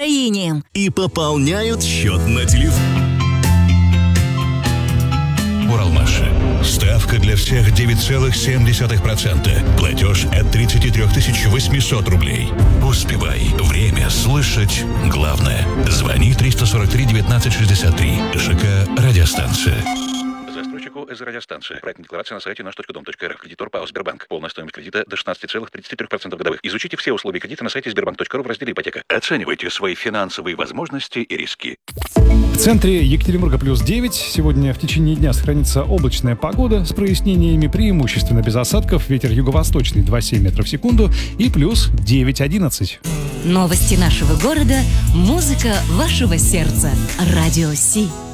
настроением. И пополняют счет на телефон. Уралмаш. Ставка для всех 9,7%. Платеж от 33 800 рублей. Успевай. Время слышать главное. Звони 343 19 63. ЖК «Радиостанция». Застройщику из радиостанции. Проектная декларация на сайте наш.дом.рф. Кредитор ПАО «Сбербанк». Полная стоимость кредита до 16,33% годовых. Изучите все условия кредита на сайте sberbank.ru в разделе «Ипотека». Оценивайте свои финансовые возможности и риски. В центре Екатеринбурга +9. Сегодня в течение дня сохранится облачная погода с прояснениями, преимущественно без осадков. Ветер юго-восточный 2,7 метров в секунду и плюс 9,11. Новости нашего города, музыка вашего сердца. Радио Си.